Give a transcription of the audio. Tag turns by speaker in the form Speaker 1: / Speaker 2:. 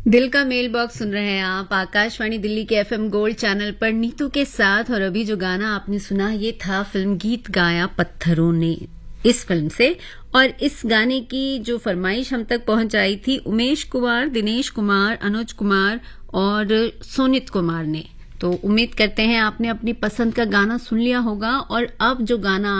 Speaker 1: दिल का mail box सुन रहे हैं आप आकाशवाणी दिल्ली के एफएम गोल्ड चैनल पर नीतू के साथ। और अभी जो गाना आपने सुना ये था फिल्म गीत गाया पत्थरों ने, इस फिल्म से। और इस गाने की जो फरमाइश हम तक पहुंचाई थी उमेश कुमार, दिनेश कुमार, अनुज कुमार और सोनित कुमार ने। तो उम्मीद करते हैं आपने अपनी पसंद का गाना सुन लिया होगा। और अब जो गाना